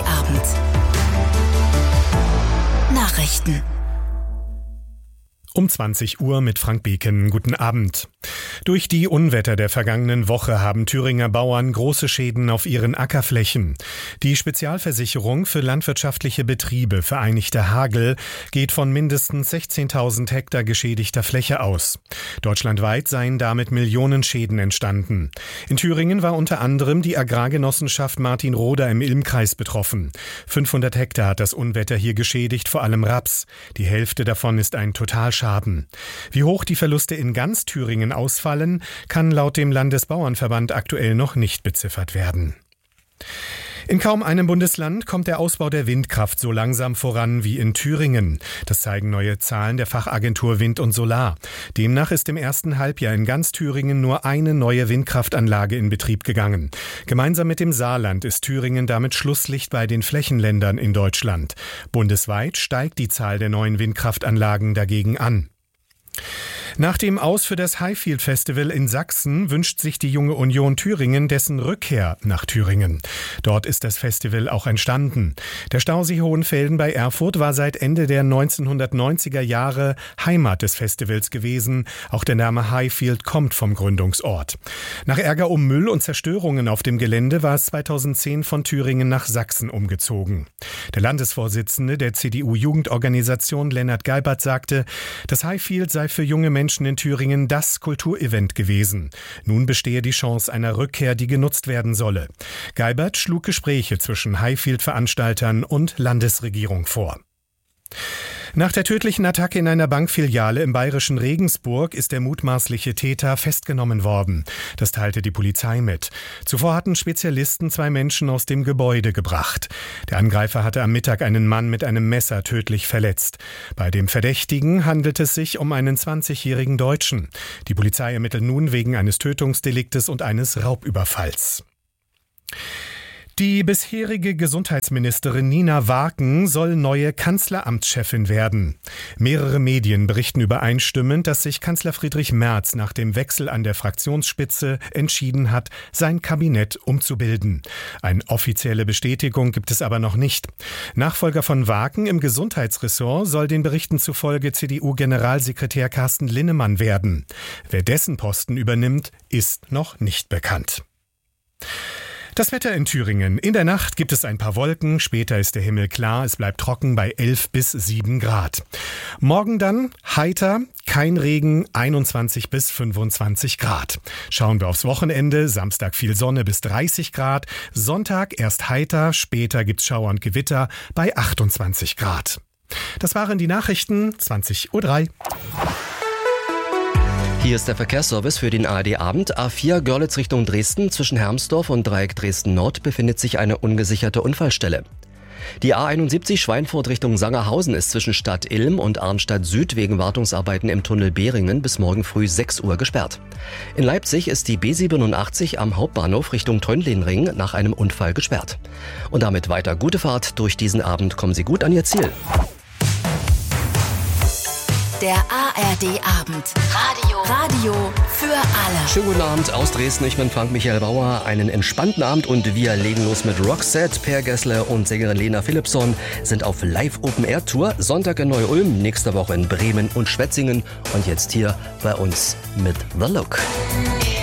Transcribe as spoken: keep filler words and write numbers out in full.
Abend. Nachrichten. Um zwanzig Uhr mit Frank Beken. Guten Abend. Durch die Unwetter der vergangenen Woche haben Thüringer Bauern große Schäden auf ihren Ackerflächen. Die Spezialversicherung für landwirtschaftliche Betriebe Vereinigte Hagel geht von mindestens sechzehntausend Hektar geschädigter Fläche aus. Deutschlandweit seien damit Millionen Schäden entstanden. In Thüringen war unter anderem die Agrargenossenschaft Martin Roder im Ilmkreis betroffen. fünfhundert Hektar hat das Unwetter hier geschädigt, vor allem Raps. Die Hälfte davon ist ein Totalschaden. Wie hoch die Verluste in ganz Thüringen ausfallen, kann laut dem Landesbauernverband aktuell noch nicht beziffert werden. In kaum einem Bundesland kommt der Ausbau der Windkraft so langsam voran wie in Thüringen. Das zeigen neue Zahlen der Fachagentur Wind und Solar. Demnach ist im ersten Halbjahr in ganz Thüringen nur eine neue Windkraftanlage in Betrieb gegangen. Gemeinsam mit dem Saarland ist Thüringen damit Schlusslicht bei den Flächenländern in Deutschland. Bundesweit steigt die Zahl der neuen Windkraftanlagen dagegen an. Nach dem Aus für das Highfield Festival in Sachsen wünscht sich die Junge Union Thüringen dessen Rückkehr nach Thüringen. Dort ist das Festival auch entstanden. Der Stausee Hohenfelden bei Erfurt war seit Ende der neunzehnhundertneunziger Jahre Heimat des Festivals gewesen. Auch der Name Highfield kommt vom Gründungsort. Nach Ärger um Müll und Zerstörungen auf dem Gelände war es zweitausendzehn von Thüringen nach Sachsen umgezogen. Der Landesvorsitzende der C D U-Jugendorganisation Lennart Geibert sagte, das Highfield sei für junge Menschen in Thüringen das Kulturevent gewesen. Nun bestehe die Chance einer Rückkehr, die genutzt werden solle. Geibert schlug Gespräche zwischen Highfield-Veranstaltern und Landesregierung vor. Nach der tödlichen Attacke in einer Bankfiliale im bayerischen Regensburg ist der mutmaßliche Täter festgenommen worden. Das teilte die Polizei mit. Zuvor hatten Spezialisten zwei Menschen aus dem Gebäude gebracht. Der Angreifer hatte am Mittag einen Mann mit einem Messer tödlich verletzt. Bei dem Verdächtigen handelt es sich um einen zwanzigjährigen Deutschen. Die Polizei ermittelt nun wegen eines Tötungsdeliktes und eines Raubüberfalls. Die bisherige Gesundheitsministerin Nina Waaken soll neue Kanzleramtschefin werden. Mehrere Medien berichten übereinstimmend, dass sich Kanzler Friedrich Merz nach dem Wechsel an der Fraktionsspitze entschieden hat, sein Kabinett umzubilden. Eine offizielle Bestätigung gibt es aber noch nicht. Nachfolger von Waaken im Gesundheitsressort soll den Berichten zufolge C D U-Generalsekretär Carsten Linnemann werden. Wer dessen Posten übernimmt, ist noch nicht bekannt. Das Wetter in Thüringen. In der Nacht gibt es ein paar Wolken, später ist der Himmel klar, es bleibt trocken bei elf bis sieben Grad. Morgen dann heiter, kein Regen, einundzwanzig bis fünfundzwanzig Grad. Schauen wir aufs Wochenende, Samstag viel Sonne bis dreißig Grad, Sonntag erst heiter, später gibt's Schauer und Gewitter bei achtundzwanzig Grad. Das waren die Nachrichten, zwanzig Uhr drei. Hier ist der Verkehrsservice für den A R D-Abend. A vier Görlitz Richtung Dresden. Zwischen Hermsdorf und Dreieck Dresden-Nord befindet sich eine ungesicherte Unfallstelle. Die A einundsiebzig Schweinfurt Richtung Sangerhausen ist zwischen Stadt Ilm und Arnstadt Süd wegen Wartungsarbeiten im Tunnel Behringen bis morgen früh sechs Uhr gesperrt. In Leipzig ist die B siebenundachtzig am Hauptbahnhof Richtung Teunlinring nach einem Unfall gesperrt. Und damit weiter gute Fahrt. Durch diesen Abend kommen Sie gut an Ihr Ziel. Der A R D-Abend. Radio. Radio für alle. Schönen guten Abend aus Dresden. Ich bin Frank-Michael Bauer. Einen entspannten Abend und wir legen los mit Roxette. Per Gessler und Sängerin Lena Philippson sind auf Live-Open-Air-Tour. Sonntag in Neu-Ulm, nächste Woche in Bremen und Schwetzingen. Und jetzt hier bei uns mit The Look.